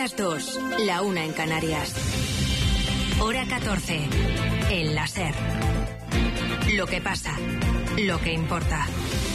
las 2, la 1 en Canarias. Hora 14, en la SER. Lo que pasa, lo que importa.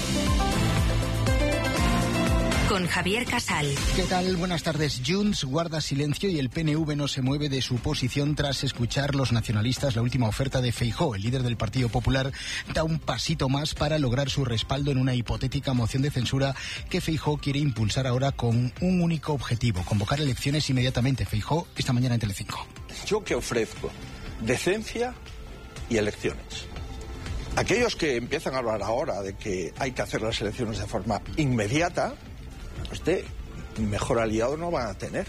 Con Javier Casal. ¿Qué tal? Buenas tardes. Junts guarda silencio y el PNV no se mueve de su posición tras escuchar los nacionalistas la última oferta de Feijóo. El líder del Partido Popular da un pasito más para lograr su respaldo en una hipotética moción de censura que Feijóo quiere impulsar ahora con un único objetivo: convocar elecciones inmediatamente. Feijóo esta mañana en Telecinco. ¿Yo qué ofrezco? Decencia y elecciones. Aquellos que empiezan a hablar ahora de que hay que hacer las elecciones de forma inmediata, mejor aliado no van a tener.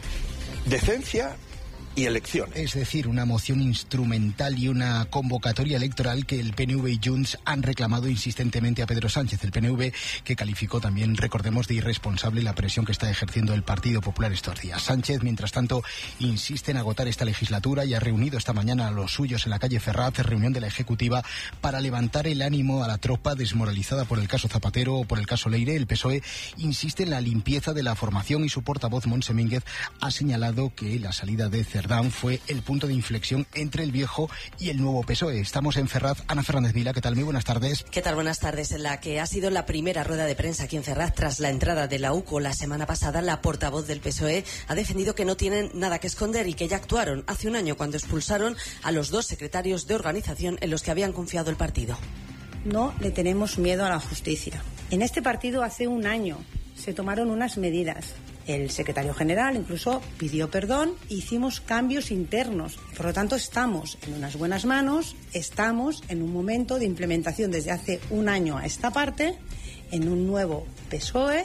Decencia y elecciones. Es decir, una moción instrumental y una convocatoria electoral que el PNV y Junts han reclamado insistentemente a Pedro Sánchez. El PNV que calificó también, recordemos, de irresponsable la presión que está ejerciendo el Partido Popular estos días. Sánchez, mientras tanto, insiste en agotar esta legislatura y ha reunido esta mañana a los suyos en la calle Ferraz, reunión de la Ejecutiva, para levantar el ánimo a la tropa desmoralizada por el caso Zapatero o por el caso Leire. El PSOE insiste en la limpieza de la formación y su portavoz, Montse Mínguez, ha señalado que la salida de Cerdán fue el punto de inflexión entre el viejo y el nuevo PSOE. Estamos en Ferraz. Ana Fernández Vila, ¿qué tal? Muy buenas tardes. ¿Qué tal? Buenas tardes. En la que ha sido la primera rueda de prensa aquí en Ferraz tras la entrada de la UCO la semana pasada, la portavoz del PSOE ha defendido que no tienen nada que esconder y que ya actuaron hace un año cuando expulsaron a los 2 secretarios de organización en los que habían confiado el partido. No le tenemos miedo a la justicia. En este partido hace un año se tomaron unas medidas. El secretario general incluso pidió perdón, hicimos cambios internos. Por lo tanto, estamos en unas buenas manos, estamos en un momento de implementación desde hace un año a esta parte, en un nuevo PSOE.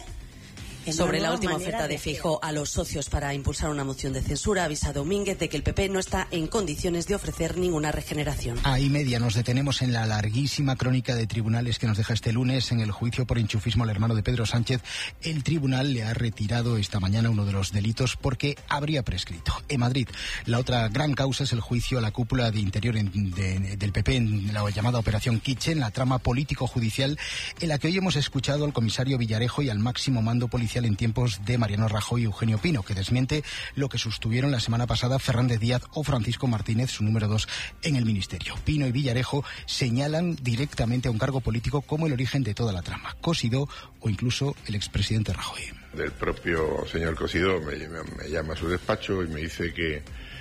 Sobre la última oferta de Feijóo a los socios para impulsar una moción de censura, ha avisado Mínguez de que el PP no está en condiciones de ofrecer ninguna regeneración. Ahí media nos detenemos en la larguísima crónica de tribunales que nos deja este lunes en el juicio por enchufismo al hermano de Pedro Sánchez. El tribunal le ha retirado esta mañana uno de los delitos porque habría prescrito. En Madrid, la otra gran causa es el juicio a la cúpula de interior del PP en la llamada Operación Kitchen, la trama político-judicial en la que hoy hemos escuchado al comisario Villarejo y al máximo mando policial en tiempos de Mariano Rajoy y Eugenio Pino, que desmiente lo que sostuvieron la semana pasada Fernández Díaz o Francisco Martínez, su número 2 en el Ministerio. Pino y Villarejo señalan directamente a un cargo político como el origen de toda la trama, Cosidó o incluso el expresidente Rajoy. El propio señor Cosidó me llama a su despacho y me dice que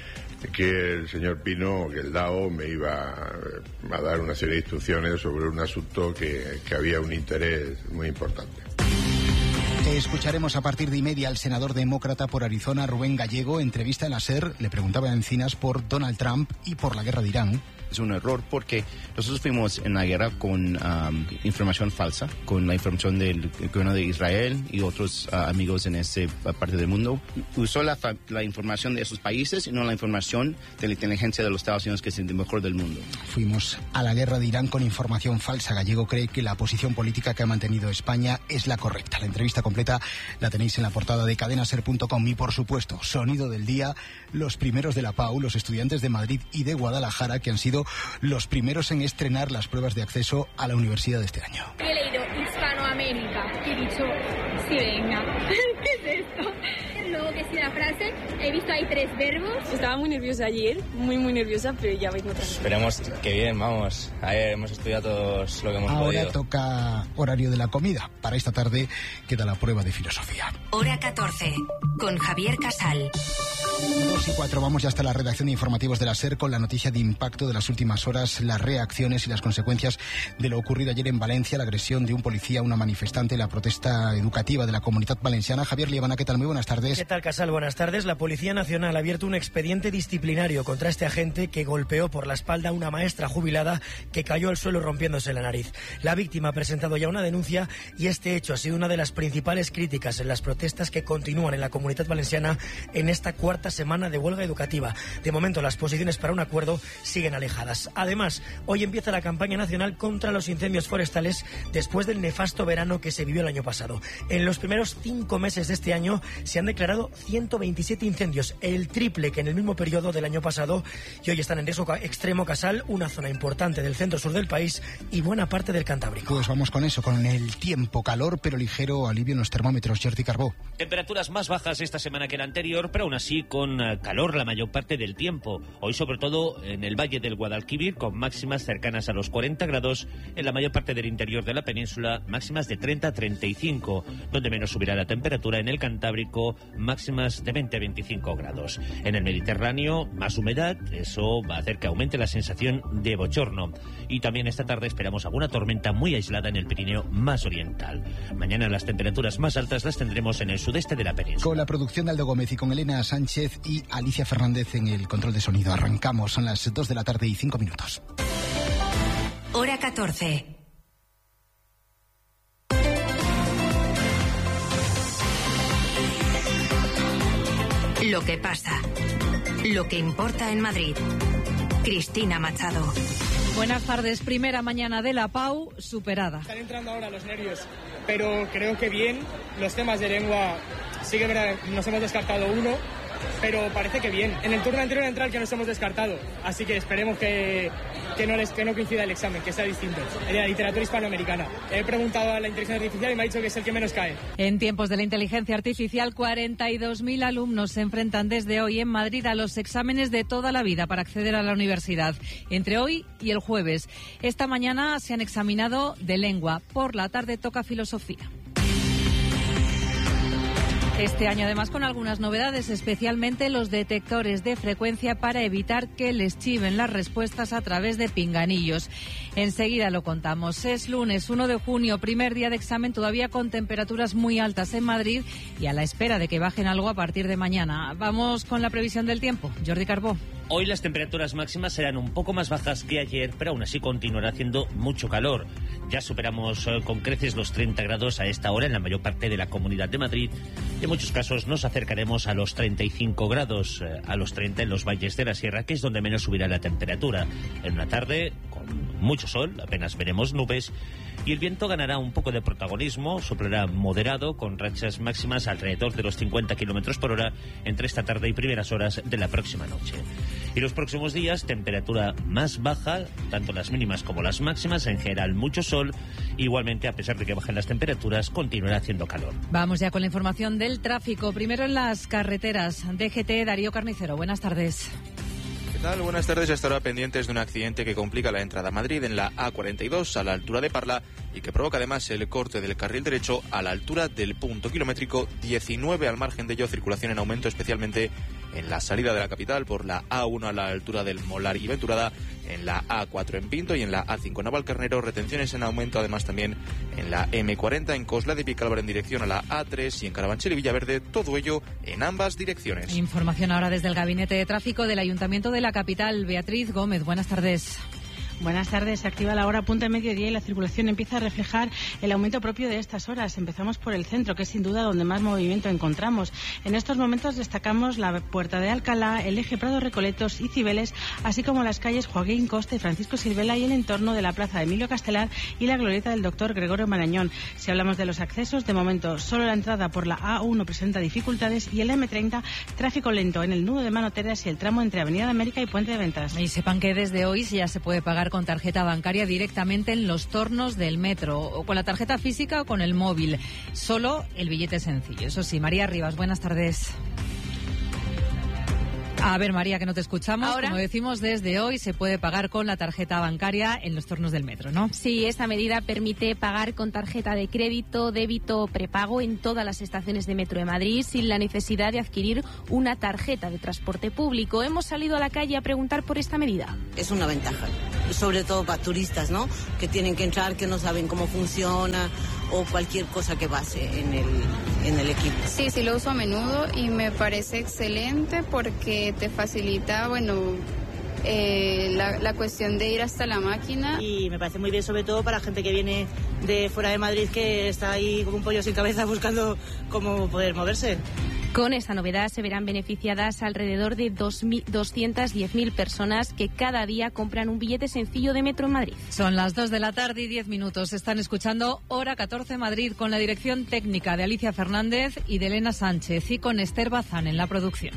el señor Pino, que el DAO, me iba a dar una serie de instrucciones sobre un asunto que había un interés muy importante. Escucharemos a partir de 1:30 al senador demócrata por Arizona, Rubén Gallego. Entrevista en la SER, le preguntaba a Encinas por Donald Trump y por la guerra de Irán. Es un error porque nosotros fuimos en la guerra con información falsa, con la información del gobierno de Israel y otros amigos en esa parte del mundo. Usó la información de esos países y no la información de la inteligencia de los Estados Unidos, que es el mejor del mundo. Fuimos a la guerra de Irán con información falsa. Gallego cree que la posición política que ha mantenido España es la correcta. La entrevista completa la tenéis en la portada de cadenaser.com y, por supuesto, sonido del día, los primeros de la PAU, los estudiantes de Madrid y de Guadalajara, que han sido los primeros en estrenar las pruebas de acceso a la universidad de este año. He leído Hispanoamérica y he dicho, sí, venga, ¿qué es esto? Luego que sí la frase, he visto ahí 3 verbos. Estaba muy nerviosa ayer, muy nerviosa, pero ya vengo otra vez. Esperemos que bien, vamos. Ayer hemos estudiado todos lo que hemos podido. Ahora toca horario de la comida. Para esta tarde queda la prueba de filosofía. Hora 14, con Javier Casal. 2:04, vamos ya hasta la redacción de informativos de la SER con la noticia de impacto de las últimas horas, las reacciones y las consecuencias de lo ocurrido ayer en Valencia, la agresión de un policía a una manifestante, la protesta educativa de la Comunidad Valenciana. Javier Liebana, ¿qué tal? Muy buenas tardes. ¿Qué tal, Casal? Buenas tardes. La Policía Nacional ha abierto un expediente disciplinario contra este agente que golpeó por la espalda a una maestra jubilada que cayó al suelo rompiéndose la nariz. La víctima ha presentado ya una denuncia y este hecho ha sido una de las principales críticas en las protestas que continúan en la Comunidad Valenciana en esta cuarta semana de huelga educativa. De momento, las posiciones para un acuerdo siguen alejadas. Además, hoy empieza la campaña nacional contra los incendios forestales después del nefasto verano que se vivió el año pasado. En los primeros 5 meses de este año se han declarado 127 incendios, el triple que en el mismo periodo del año pasado, y hoy están en riesgo extremo Casal, una zona importante del centro-sur del país y buena parte del Cantábrico. Pues vamos con eso, con el tiempo, calor pero ligero alivio en los termómetros. Jordi Carbó. Temperaturas más bajas esta semana que la anterior, pero aún así con calor la mayor parte del tiempo. Hoy sobre todo en el Valle del Guadalquivir, con máximas cercanas a los 40 grados, en la mayor parte del interior de la península, máximas de 30 a 35, donde menos subirá la temperatura en el Cantábrico, máximas de 20 a 25 grados. En el Mediterráneo, más humedad, eso va a hacer que aumente la sensación de bochorno. Y también esta tarde esperamos alguna tormenta muy aislada en el Pirineo más oriental. Mañana las temperaturas más altas las tendremos en el sudeste de la península. Con la producción de Aldo Gómez y con Elena Sánchez y Alicia Fernández en el control de sonido. Arrancamos, son las 2 de la tarde y 5 minutos. Hora 14. Lo que pasa. Lo que importa en Madrid. Cristina Machado. Buenas tardes. Primera mañana de la PAU superada. Están entrando ahora los nervios, pero creo que bien. Los temas de lengua, sí que verdad, nos hemos descartado uno, pero parece que bien. En el turno anterior entra el que nos hemos descartado, así que esperemos que no coincida el examen, que sea distinto. El de la literatura hispanoamericana. He preguntado a la inteligencia artificial y me ha dicho que es el que menos cae. En tiempos de la inteligencia artificial, 42.000 alumnos se enfrentan desde hoy en Madrid a los exámenes de toda la vida para acceder a la universidad, entre hoy y el jueves. Esta mañana se han examinado de lengua, por la tarde toca filosofía. Este año, además, con algunas novedades, especialmente los detectores de frecuencia para evitar que les chiven las respuestas a través de pinganillos. Enseguida lo contamos. Es lunes 1 de junio, primer día de examen, todavía con temperaturas muy altas en Madrid y a la espera de que bajen algo a partir de mañana. Vamos con la previsión del tiempo. Jordi Carbó. Hoy las temperaturas máximas serán un poco más bajas que ayer, pero aún así continuará haciendo mucho calor. Ya superamos con creces los 30 grados a esta hora en la mayor parte de la Comunidad de Madrid. En muchos casos nos acercaremos a los 35 grados, a los 30 en los valles de la Sierra, que es donde menos subirá la temperatura. En una tarde con mucho sol, apenas veremos nubes, y el viento ganará un poco de protagonismo, soplará moderado, con rachas máximas alrededor de los 50 kilómetros por hora entre esta tarde y primeras horas de la próxima noche. Y los próximos días, temperatura más baja, tanto las mínimas como las máximas, en general mucho sol. Igualmente, a pesar de que bajen las temperaturas, continuará haciendo calor. Vamos ya con la información del tráfico. Primero en las carreteras. DGT, Darío Carnicero, buenas tardes. ¿Qué tal? Buenas tardes. Hasta ahora pendientes de un accidente que complica la entrada a Madrid en la A42 a la altura de Parla y que provoca además el corte del carril derecho a la altura del punto kilométrico 19. Al margen de ello, circulación en aumento, especialmente en la salida de la capital por la A1 a la altura del Molar y Venturada, en la A4 en Pinto y en la A5 Navalcarnero. Retenciones en aumento además también en la M40 en Coslada y Vicálvaro en dirección a la A3 y en Carabanchel y Villaverde, todo ello en ambas direcciones. Información ahora desde el Gabinete de Tráfico del Ayuntamiento de la capital. Beatriz Gómez, buenas tardes. Buenas tardes. Se activa la hora punta de mediodía y la circulación empieza a reflejar el aumento propio de estas horas. Empezamos por el centro, que es sin duda donde más movimiento encontramos. En estos momentos destacamos la Puerta de Alcalá, el eje Prado Recoletos y Cibeles, así como las calles Joaquín Costa y Francisco Silvela y el entorno de la Plaza de Emilio Castelar y la glorieta del Doctor Gregorio Marañón. Si hablamos de los accesos, de momento solo la entrada por la A1 presenta dificultades y el M30 tráfico lento en el nudo de Manoteras y el tramo entre Avenida de América y Puente de Ventas. Y sepan que desde hoy ya se puede pagar con tarjeta bancaria directamente en los tornos del metro, o con la tarjeta física o con el móvil. Solo el billete sencillo. Eso sí, María Rivas, buenas tardes. A ver, María, que no te escuchamos. Ahora, como decimos, desde hoy se puede pagar con la tarjeta bancaria en los tornos del metro, ¿no? Sí, esta medida permite pagar con tarjeta de crédito, débito o prepago en todas las estaciones de metro de Madrid sin la necesidad de adquirir una tarjeta de transporte público. Hemos salido a la calle a preguntar por esta medida. Es una ventaja, sobre todo para turistas, ¿no? Que tienen que entrar, que no saben cómo funciona o cualquier cosa que pase en el equipo. Sí, sí lo uso a menudo y me parece excelente porque te facilita, la cuestión de ir hasta la máquina. Y me parece muy bien, sobre todo para gente que viene de fuera de Madrid, que está ahí como un pollo sin cabeza buscando cómo poder moverse. Con esta novedad se verán beneficiadas alrededor de 210.000 personas que cada día compran un billete sencillo de metro en Madrid. Son las 2 de la tarde y 10 minutos. Están escuchando Hora 14 Madrid con la dirección técnica de Alicia Fernández y de Elena Sánchez y con Esther Bazán en la producción.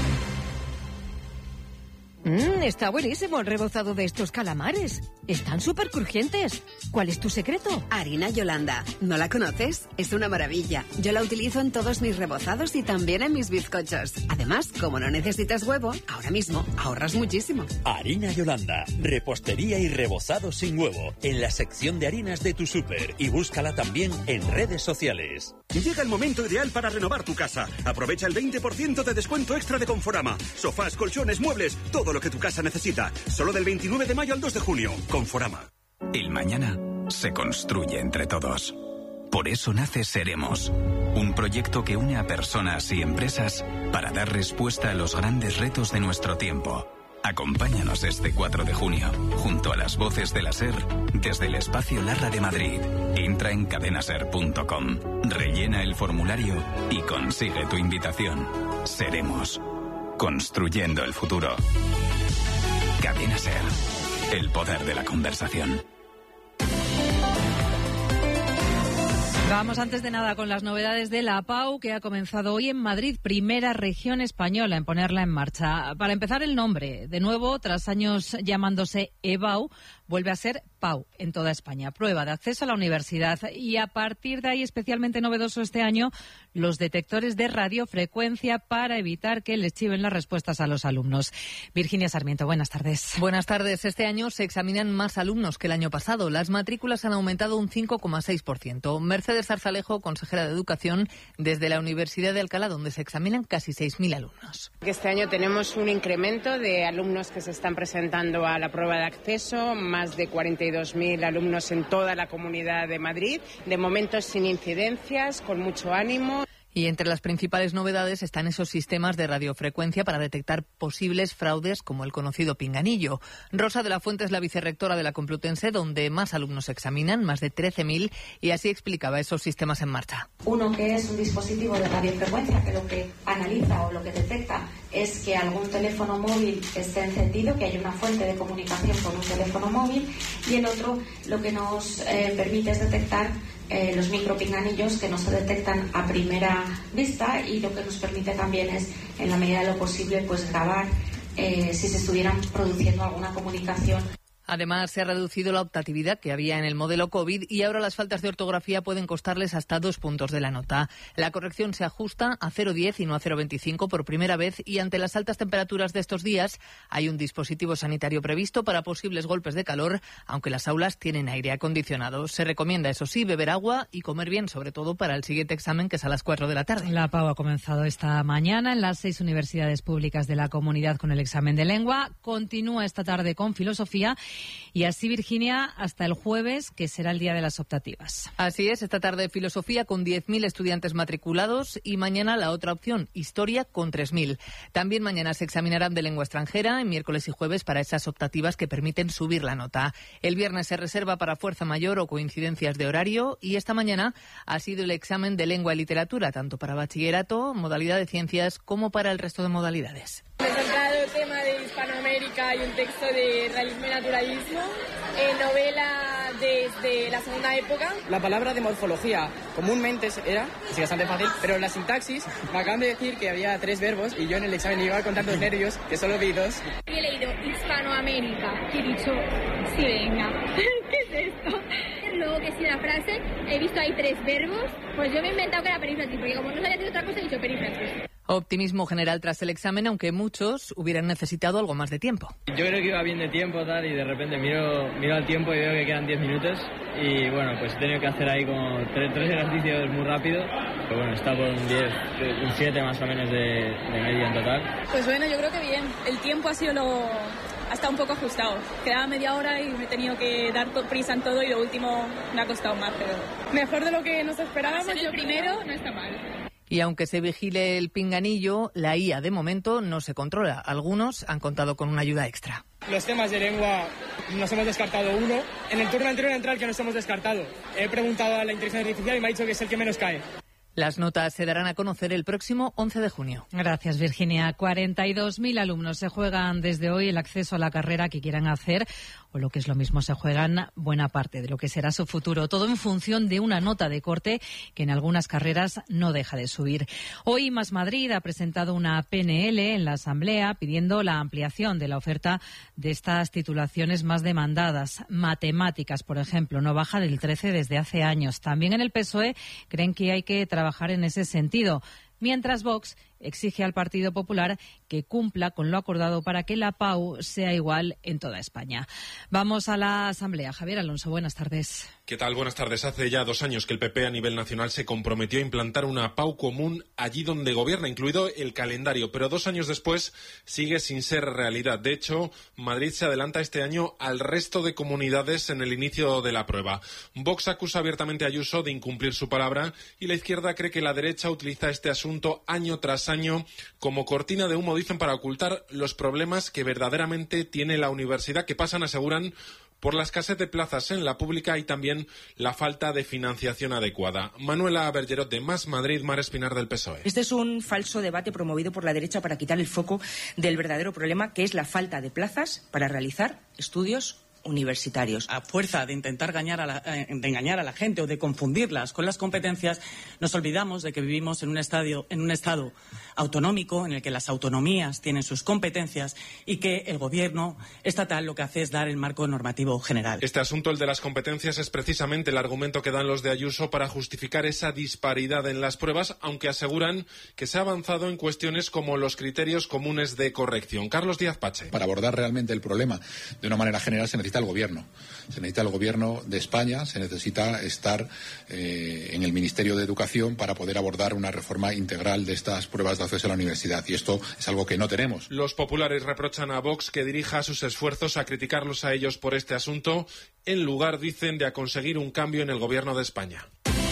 Está buenísimo el rebozado de estos calamares. Están súper crujientes. ¿Cuál es tu secreto? Harina Yolanda. ¿No la conoces? Es una maravilla. Yo la utilizo en todos mis rebozados y también en mis bizcochos. Además, como no necesitas huevo, ahora mismo ahorras muchísimo. Harina Yolanda. Repostería y rebozado sin huevo. En la sección de harinas de tu súper. Y búscala también en redes sociales. Llega el momento ideal para renovar tu casa. Aprovecha el 20% de descuento extra de Conforama. Sofás, colchones, muebles, todo lo que tu casa necesita. Solo del 29 de mayo al 2 de junio. Conforama. El mañana se construye entre todos. Por eso nace Seremos, un proyecto que une a personas y empresas para dar respuesta a los grandes retos de nuestro tiempo. Acompáñanos este 4 de junio, junto a las voces de la SER, desde el Espacio Larra de Madrid. Entra en cadenaser.com, rellena el formulario y consigue tu invitación. Seremos, construyendo el futuro. Cadena SER, el poder de la conversación. Vamos antes de nada con las novedades de la APAU, que ha comenzado hoy en Madrid, primera región española en ponerla en marcha. Para empezar, el nombre. De nuevo, tras años llamándose EBAU, vuelve a ser PAU en toda España. Prueba de acceso a la universidad. Y a partir de ahí, especialmente novedoso este año, los detectores de radiofrecuencia para evitar que les chiven las respuestas a los alumnos. Virginia Sarmiento, buenas tardes. Buenas tardes. Este año se examinan más alumnos que el año pasado. Las matrículas han aumentado un 5,6%. Mercedes Zarzalejo, consejera de Educación, desde la Universidad de Alcalá, donde se examinan casi 6.000 alumnos. Este año tenemos un incremento de alumnos que se están presentando a la prueba de acceso, más de 42.000 alumnos en toda la Comunidad de Madrid, de momento sin incidencias, con mucho ánimo. Y entre las principales novedades están esos sistemas de radiofrecuencia para detectar posibles fraudes como el conocido pinganillo. Rosa de la Fuente es la vicerrectora de la Complutense, donde más alumnos se examinan, más de 13.000, y así explicaba esos sistemas en marcha. Uno que es un dispositivo de radiofrecuencia que lo que analiza o lo que detecta es que algún teléfono móvil esté encendido, que hay una fuente de comunicación con un teléfono móvil, y el otro lo que nos permite es detectar los micropinganillos que no se detectan a primera vista, y lo que nos permite también es, en la medida de lo posible, pues grabar si se estuvieran produciendo alguna comunicación. Además, se ha reducido la optatividad que había en el modelo COVID y ahora las faltas de ortografía pueden costarles hasta 2 puntos de la nota. La corrección se ajusta a 0,10 y no a 0,25 por primera vez, y ante las altas temperaturas de estos días hay un dispositivo sanitario previsto para posibles golpes de calor, aunque las aulas tienen aire acondicionado. Se recomienda, eso sí, beber agua y comer bien, sobre todo para el siguiente examen, que es a las 4 de la tarde. La PAU ha comenzado esta mañana en las 6 universidades públicas de la comunidad con el examen de lengua. Continúa esta tarde con filosofía. Y así, Virginia, hasta el jueves, que será el día de las optativas. Así es, esta tarde filosofía con 10.000 estudiantes matriculados y mañana la otra opción, historia, con 3.000. También mañana se examinarán de lengua extranjera, en miércoles y jueves para esas optativas que permiten subir la nota. El viernes se reserva para fuerza mayor o coincidencias de horario, y esta mañana ha sido el examen de lengua y literatura, tanto para bachillerato, modalidad de ciencias, como para el resto de modalidades. Me he tocado el tema de Hispanoamérica y un texto de realismo y naturalismo, novela desde la segunda época. La palabra de morfología comúnmente era, es bastante fácil, pero la sintaxis me acaban de decir que había 3 verbos y yo en el examen iba con tantos nervios que solo vi 2. He leído Hispanoamérica y he dicho, sí, venga, ¿qué es esto? Luego que si la frase, he visto ahí 3 verbos, pues yo me he inventado que era perífrasis, porque como no sabía hacer otra cosa he dicho perífrasis. Optimismo general tras el examen, aunque muchos hubieran necesitado algo más de tiempo. Yo creo que iba bien de tiempo tal, y de repente miro al tiempo y veo que quedan 10 minutos y bueno, pues he tenido que hacer ahí como 3 ejercicios muy rápido, pero bueno, está por un 10, un 7 más o menos de media en total. Pues bueno, yo creo que bien. El tiempo ha estado un poco ajustado. Quedaba media hora y me he tenido que dar prisa en todo, y lo último me ha costado más, pero mejor de lo que nos esperábamos. Yo primero no está mal. Y aunque se vigile el pinganillo, la IA de momento no se controla. Algunos han contado con una ayuda extra. Los temas de lengua nos hemos descartado uno. En el turno anterior entra el que nos hemos descartado. He preguntado a la inteligencia artificial y me ha dicho que es el que menos cae. Las notas se darán a conocer el próximo 11 de junio. Gracias, Virginia. 42.000 alumnos se juegan desde hoy el acceso a la carrera que quieran hacer, o lo que es lo mismo, se juegan buena parte de lo que será su futuro. Todo en función de una nota de corte que en algunas carreras no deja de subir. Hoy Más Madrid ha presentado una PNL en la Asamblea pidiendo la ampliación de la oferta de estas titulaciones más demandadas. Matemáticas, por ejemplo, no baja del 13 desde hace años. También en el PSOE creen que hay que trabajar en ese sentido, mientras Vox exige al Partido Popular que cumpla con lo acordado para que la PAU sea igual en toda España. Vamos a la Asamblea. Javier Alonso, buenas tardes. ¿Qué tal? Buenas tardes. Hace ya 2 años que el PP a nivel nacional se comprometió a implantar una PAU común allí donde gobierna, incluido el calendario, pero 2 años después sigue sin ser realidad. De hecho, Madrid se adelanta este año al resto de comunidades en el inicio de la prueba. Vox acusa abiertamente a Ayuso de incumplir su palabra y la izquierda cree que la derecha utiliza este asunto año tras año como cortina de humo, dicen, para ocultar los problemas que verdaderamente tiene la universidad, que pasan, aseguran, por la escasez de plazas en la pública y también la falta de financiación adecuada. Manuela Bergerot, de Más Madrid, Mar Espinar, del PSOE. Este es un falso debate promovido por la derecha para quitar el foco del verdadero problema, que es la falta de plazas para realizar estudios universitarios. A fuerza de intentar engañar a la gente o de confundirlas con las competencias, nos olvidamos de que vivimos en un estado autonómico en el que las autonomías tienen sus competencias y que el gobierno estatal lo que hace es dar el marco normativo general. Este asunto, el de las competencias, es precisamente el argumento que dan los de Ayuso para justificar esa disparidad en las pruebas, aunque aseguran que se ha avanzado en cuestiones como los criterios comunes de corrección. Carlos Díaz Pache. Para abordar realmente el problema de una manera general se necesita el gobierno. Se necesita el gobierno de España, se necesita estar en el Ministerio de Educación para poder abordar una reforma integral de estas pruebas de acceso a la universidad. Y esto es algo que no tenemos. Los populares reprochan a Vox que dirija sus esfuerzos a criticarlos a ellos por este asunto, en lugar, dicen, de a conseguir un cambio en el gobierno de España.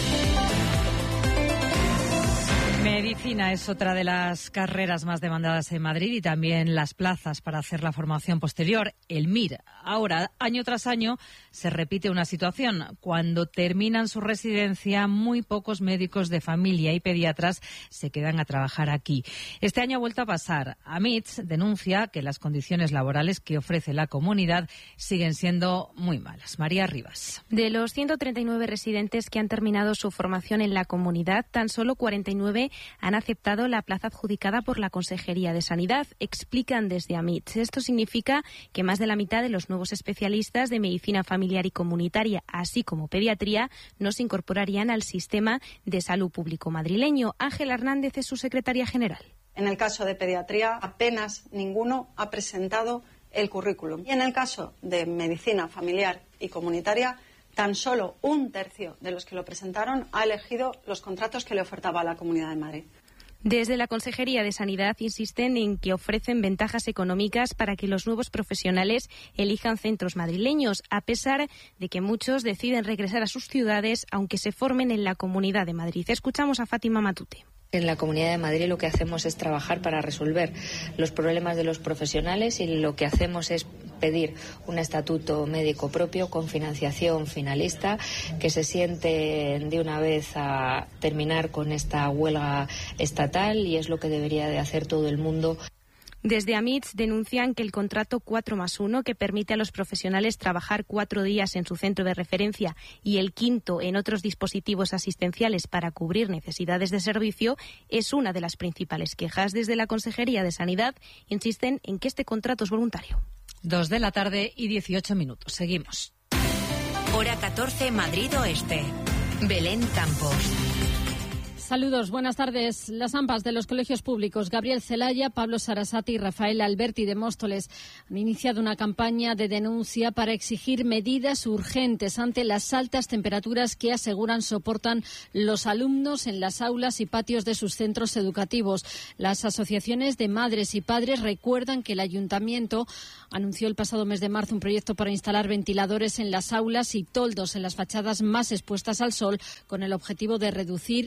Medicina es otra de las carreras más demandadas en Madrid y también las plazas para hacer la formación posterior, el MIR. Ahora, año tras año, se repite una situación. Cuando terminan su residencia, muy pocos médicos de familia y pediatras se quedan a trabajar aquí. Este año ha vuelto a pasar. AMITS denuncia que las condiciones laborales que ofrece la comunidad siguen siendo muy malas. María Rivas. De los 139 residentes que han terminado su formación en la comunidad, tan solo 49 han aceptado la plaza adjudicada por la Consejería de Sanidad, explican desde AMITS. Esto significa que más de la mitad de los nuevos especialistas de medicina familiar y comunitaria, así como pediatría, no se incorporarían al sistema de salud público madrileño. Ángela Hernández es su secretaria general. En el caso de pediatría, apenas ninguno ha presentado el currículum. Y en el caso de medicina familiar y comunitaria, tan solo 1/3 de los que lo presentaron ha elegido los contratos que le ofertaba la Comunidad de Madrid. Desde la Consejería de Sanidad insisten en que ofrecen ventajas económicas para que los nuevos profesionales elijan centros madrileños, a pesar de que muchos deciden regresar a sus ciudades, aunque se formen en la Comunidad de Madrid. Escuchamos a Fátima Matute. En la Comunidad de Madrid lo que hacemos es trabajar para resolver los problemas de los profesionales y lo que hacemos es pedir un estatuto médico propio con financiación finalista, que se sienten de una vez a terminar con esta huelga estatal, y es lo que debería de hacer todo el mundo. Desde AMITS denuncian que el contrato 4+1, que permite a los profesionales trabajar 4 días en su centro de referencia y el 5º en otros dispositivos asistenciales para cubrir necesidades de servicio, es una de las principales quejas. Desde la Consejería de Sanidad insisten en que este contrato es voluntario. 2:18 p.m. Seguimos. Hora 14, Madrid Oeste. Belén Campos. Saludos, buenas tardes. Las AMPAs de los colegios públicos Gabriel Celaya, Pablo Sarasate y Rafael Alberti de Móstoles han iniciado una campaña de denuncia para exigir medidas urgentes ante las altas temperaturas que aseguran soportan los alumnos en las aulas y patios de sus centros educativos. Las asociaciones de madres y padres recuerdan que el ayuntamiento anunció el pasado mes de marzo un proyecto para instalar ventiladores en las aulas y toldos en las fachadas más expuestas al sol, con el objetivo de reducir el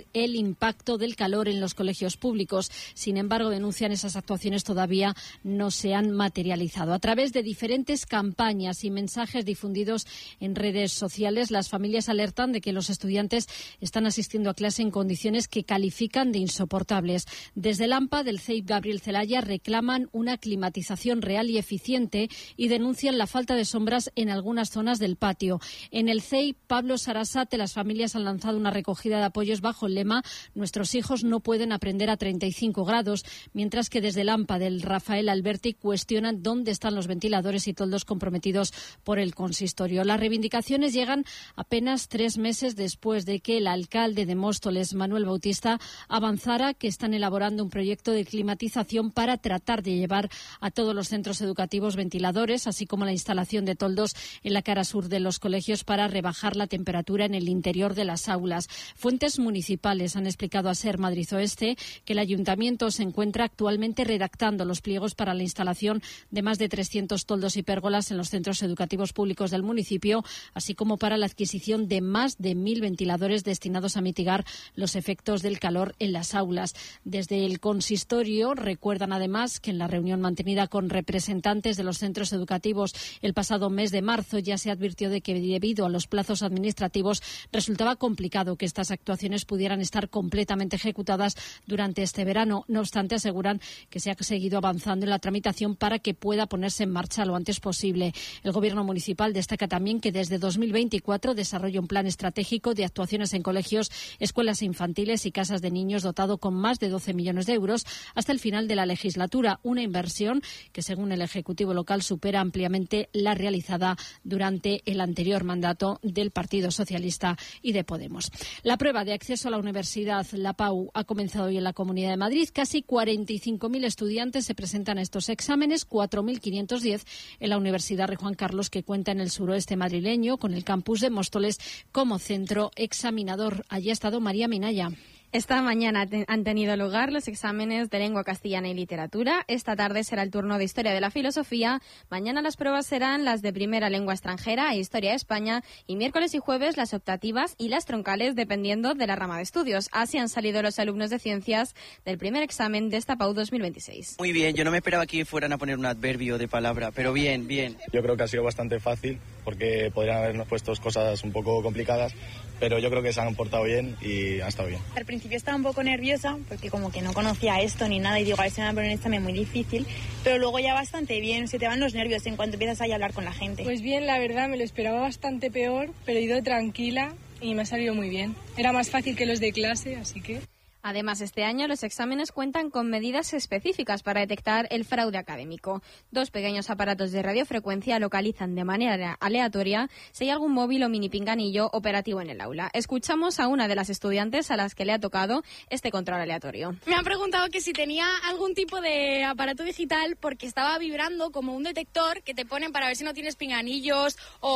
impacto del calor en los colegios públicos. Sin embargo, denuncian esas actuaciones todavía no se han materializado. A través de diferentes campañas y mensajes difundidos en redes sociales, las familias alertan de que los estudiantes están asistiendo a clase en condiciones que califican de insoportables. Desde el AMPA del CEIP Gabriel Celaya reclaman una climatización real y eficiente y denuncian la falta de sombras en algunas zonas del patio. En el CEIP Pablo Sarasate, las familias han lanzado una recogida de apoyos bajo el lema «Nuestros hijos no pueden aprender a 35 grados», mientras que desde el AMPA del Rafael Alberti cuestionan dónde están los ventiladores y toldos comprometidos por el consistorio. Las reivindicaciones llegan apenas 3 meses después de que el alcalde de Móstoles, Manuel Bautista, avanzara que están elaborando un proyecto de climatización para tratar de llevar a todos los centros educativos ventiladores, así como la instalación de toldos en la cara sur de los colegios para rebajar la temperatura en el interior de las aulas. Fuentes municipales han explicado a SER Madrid Oeste que el ayuntamiento se encuentra actualmente redactando los pliegos para la instalación de más de 300 toldos y pérgolas en los centros educativos públicos del municipio, así como para la adquisición de más de 1.000 ventiladores destinados a mitigar los efectos del calor en las aulas. Desde el consistorio recuerdan además que en la reunión mantenida con representantes de los centros educativos el pasado mes de marzo ya se advirtió de que debido a los plazos administrativos resultaba complicado que estas actuaciones pudieran estar completamente ejecutadas durante este verano. No obstante, aseguran que se ha seguido avanzando en la tramitación para que pueda ponerse en marcha lo antes posible. El Gobierno municipal destaca también que desde 2024 desarrolla un plan estratégico de actuaciones en colegios, escuelas infantiles y casas de niños dotado con más de 12 millones de euros hasta el final de la legislatura, una inversión que, según el Ejecutivo local, supera ampliamente la realizada durante el anterior mandato del Partido Socialista y de Podemos. La prueba de acceso a la universidad, la PAU, ha comenzado hoy en la Comunidad de Madrid. Casi 45.000 estudiantes se presentan a estos exámenes, 4.510 en la Universidad Rey Juan Carlos, que cuenta en el suroeste madrileño con el campus de Móstoles como centro examinador. Allí ha estado María Minaya. Esta mañana han tenido lugar los exámenes de lengua castellana y literatura. Esta tarde será el turno de historia de la filosofía. Mañana las pruebas serán las de primera lengua extranjera e historia de España. Y miércoles y jueves las optativas y las troncales, dependiendo de la rama de estudios. Así han salido los alumnos de ciencias del primer examen de esta PAU 2026. Muy bien, yo no me esperaba que fueran a poner un adverbio de palabra, pero bien, bien. Yo creo que ha sido bastante fácil porque podrían habernos puesto cosas un poco complicadas, pero yo creo que se han portado bien y ha estado bien. Al principio estaba un poco nerviosa porque como que no conocía esto ni nada y digo, a ver si me va a poner un examen muy difícil, pero luego ya bastante bien, se te van los nervios en cuanto empiezas a hablar con la gente. Pues bien, la verdad me lo esperaba bastante peor, pero he ido tranquila y me ha salido muy bien. Era más fácil que los de clase, así que... Además, este año los exámenes cuentan con medidas específicas para detectar el fraude académico. 2 pequeños aparatos de radiofrecuencia localizan de manera aleatoria si hay algún móvil o mini pinganillo operativo en el aula. Escuchamos a una de las estudiantes a las que le ha tocado este control aleatorio. Me han preguntado que si tenía algún tipo de aparato digital porque estaba vibrando como un detector que te ponen para ver si no tienes pinganillos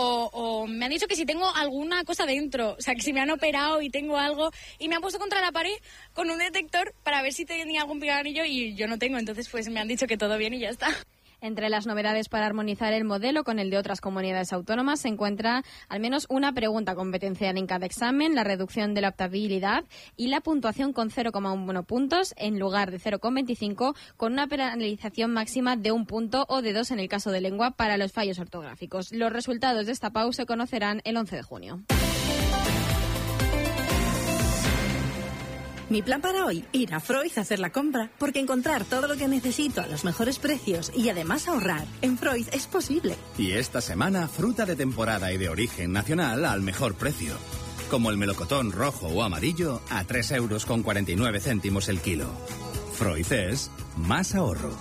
o me han dicho que si tengo alguna cosa dentro, o sea, que si me han operado y tengo algo y me han puesto contra la pared con un detector para ver si tenía algún pinganillo y yo no tengo, entonces pues me han dicho que todo bien y ya está. Entre las novedades para armonizar el modelo con el de otras comunidades autónomas se encuentra al menos una pregunta competencial en cada examen, la reducción de la optabilidad y la puntuación con 0,1 puntos en lugar de 0,25, con una penalización máxima de 1 punto o de 2 en el caso de lengua para los fallos ortográficos. Los resultados de esta PAU se conocerán el 11 de junio. Mi plan para hoy, ir a Freud a hacer la compra, porque encontrar todo lo que necesito a los mejores precios y además ahorrar en Freud es posible. Y esta semana, fruta de temporada y de origen nacional al mejor precio. Como el melocotón rojo o amarillo a 3,49 € el kilo. Freud es más ahorro.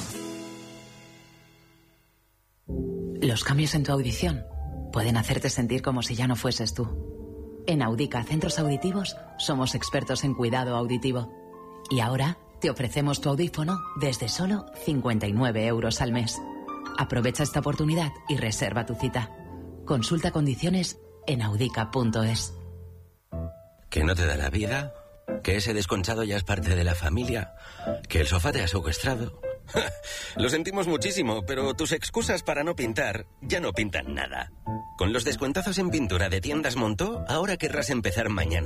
Los cambios en tu audición pueden hacerte sentir como si ya no fueses tú. En Audica Centros Auditivos somos expertos en cuidado auditivo. Y ahora te ofrecemos tu audífono desde solo 59 € al mes. Aprovecha esta oportunidad y reserva tu cita. Consulta condiciones en audica.es. ¿Que no te da la vida? ¿Que ese desconchado ya es parte de la familia? ¿Que el sofá te ha secuestrado? Lo sentimos muchísimo, pero tus excusas para no pintar ya no pintan nada. Con los descuentazos en pintura de Tiendas Montó, ahora querrás empezar mañana.